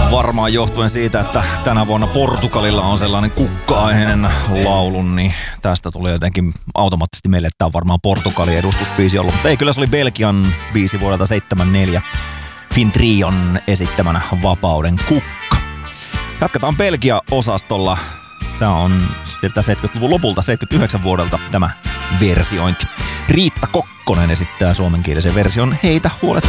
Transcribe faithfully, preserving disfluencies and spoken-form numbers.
Varmaan johtuen siitä, että tänä vuonna Portugalilla on sellainen kukka-aiheinen laulu, niin tästä tuli jotenkin automaattisesti meille, että tämä on varmaan Portugalin edustusbiisi ollut. Mutta ei, kyllä se oli Belgian biisi vuodelta seitsemänkymmentäneljä, Fintrion esittämänä Vapauden kukka. Jatketaan Belgia-osastolla. Tämä on sieltä seitsemänkymmentäluvun lopulta, seitsemänkymmentäyhdeksän vuodelta tämä versiointi. Riitta Kokkonen esittää suomenkielisen version Heitä huolet